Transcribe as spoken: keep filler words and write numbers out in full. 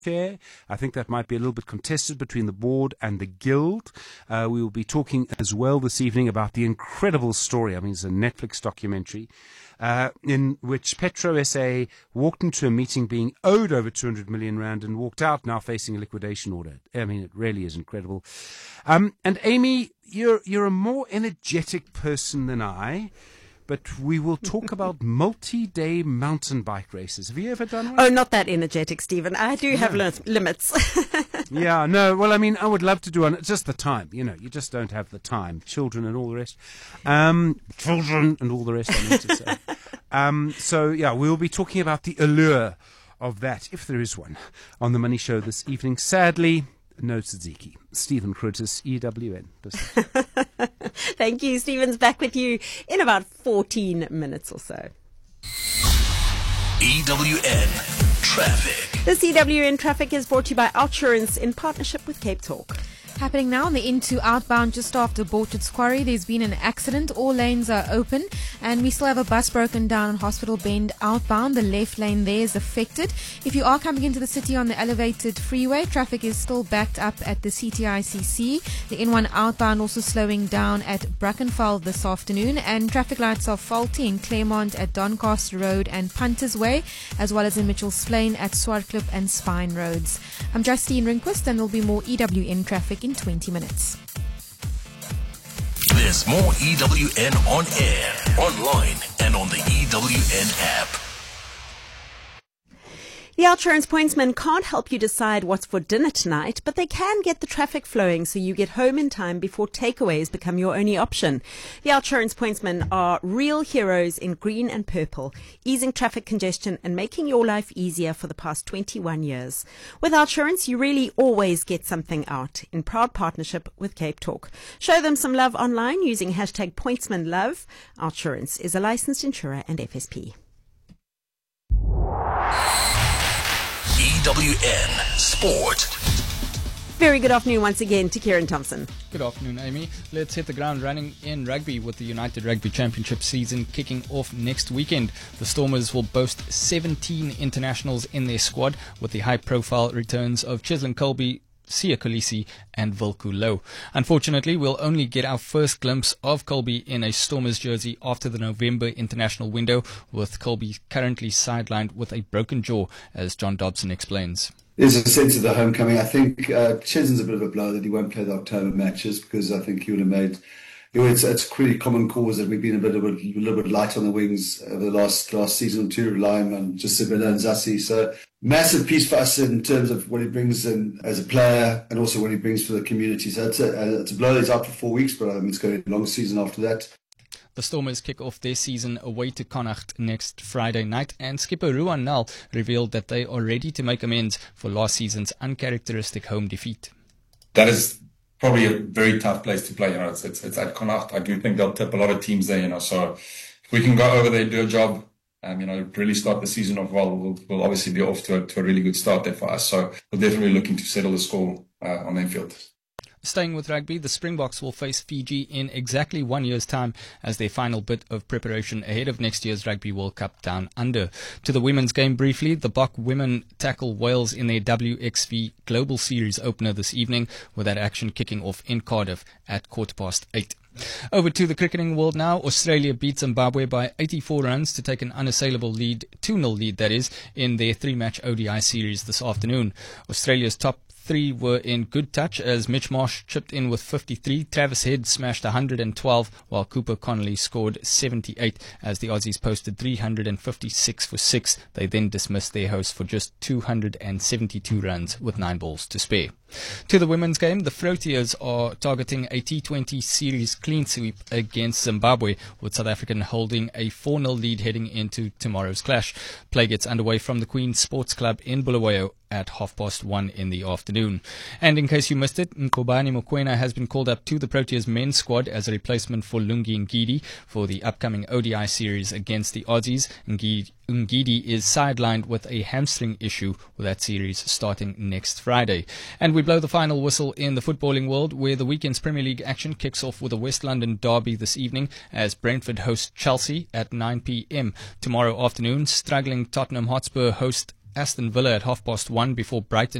chair. I think that might be a little bit contested between the board and the guild. Uh, we will be talking as well this evening about the incredible story. I mean, it's a Netflix documentary uh, in which Petro S A walked into a meeting being owed over two hundred million rand and walked out now facing a liquidation order. I mean, it really is incredible. Um, and Amy, you're you're a more energetic person than I. But we will talk about multi-day mountain bike races. Have you ever done one? Oh, not that energetic, Stephen. I do have No. li- limits. Yeah, no, well, I mean, I would love to do one. It's just the time, you know, you just don't have the time. Children and all the rest. Um, children and all the rest, I meant to say. Um, so, yeah, we will be talking about the allure of that, if there is one, on the Money Show this evening. Sadly, no Tzatziki. Stephen Krotis, E W N. Thank you. Stephen's back with you in about fourteen minutes or so. E W N Traffic. This E W N Traffic is brought to you by Outsurance in partnership with Cape Talk. Happening now on the into outbound just after Borchards Quarry. There's been an accident. All lanes are open and we still have a bus broken down on Hospital Bend outbound. The left lane there is affected. If you are coming into the city on the elevated freeway, traffic is still backed up at the C T I C C. The N one outbound also slowing down at Brackenfell this afternoon, and traffic lights are faulty in Claremont at Doncaster Road and Punters Way, as well as in Mitchell's Plain at Swartklip and Spine Roads. I'm Justine Rinquist and there'll be more E W N traffic in twenty minutes. There's more E W N on air, online, and on the E W N app. The Outsurance pointsmen can't help you decide what's for dinner tonight, but they can get the traffic flowing so you get home in time before takeaways become your only option. The Outsurance pointsmen are real heroes in green and purple, easing traffic congestion and making your life easier for the past twenty-one years. With Outsurance, you really always get something out, in proud partnership with Cape Talk. Show them some love online using hashtag pointsmanlove. Outsurance is a licensed insurer and F S P. E W N Sport. Very good afternoon once again to Kieran Thompson. Good afternoon, Amy. Let's hit the ground running in rugby with the United Rugby Championship season kicking off next weekend. The Stormers will boast seventeen internationals in their squad, with the high-profile returns of Cheslin Colby, Sia Kolisi and Wilco Louw. Unfortunately, we'll only get our first glimpse of Colby in a Stormers jersey after the November international window, with Colby currently sidelined with a broken jaw, as John Dobson explains. There's a sense of the homecoming. I think uh, Cheslin's a bit of a blow that he won't play the October matches, because I think he would have made... You know, it's, it's a pretty common cause that we've been a bit of a, a little bit light on the wings over the last last season or two, relying on just Sibilla and Zassi. So massive piece for us in terms of what he brings in as a player and also what he brings for the community. So it's a, it's a blow. He's out for four weeks, but I mean, it's going to be a long season after that. The Stormers kick off their season away to Connacht next Friday night, and skipper Ruan Nel revealed that they are ready to make amends for last season's uncharacteristic home defeat. That is probably a very tough place to play. You know, it's, it's, it's at Connacht. I do think they'll tip a lot of teams there, you know, so if we can go over there, do a job, um, you know, really start the season off well, we'll, we'll obviously be off to a, to a really good start there for us. So we're definitely looking to settle the score uh, on their field. Staying with rugby, the Springboks will face Fiji in exactly one year's time as their final bit of preparation ahead of next year's Rugby World Cup Down Under. To the women's game briefly, the Bok women tackle Wales in their W X V Global Series opener this evening, with that action kicking off in Cardiff at quarter past eight. Over to the cricketing world now. Australia beat Zimbabwe by eighty-four runs to take an unassailable lead, two nil lead that is, in their three-match O D I series this afternoon. Australia's top three were in good touch as Mitch Marsh chipped in with fifty-three, Travis Head smashed one hundred twelve, while Cooper Connolly scored seventy-eight as the Aussies posted three hundred fifty-six for six. They then dismissed their hosts for just two hundred seventy-two runs with nine balls to spare. To the women's game, the Proteas are targeting a T twenty series clean sweep against Zimbabwe, with South Africa holding a four nil lead heading into tomorrow's clash. Play gets underway from the Queen's Sports Club in Bulawayo at half past one in the afternoon. And in case you missed it, Mqobani Mokoena has been called up to the Proteas men's squad as a replacement for Lungi Ngidi for the upcoming O D I series against the Aussies. Ngidi Ngidi is sidelined with a hamstring issue, with that series starting next Friday. And we blow the final whistle in the footballing world, where the weekend's Premier League action kicks off with a West London derby this evening as Brentford host Chelsea at nine p.m. Tomorrow afternoon, struggling Tottenham Hotspur host Aston Villa at half past one before Brighton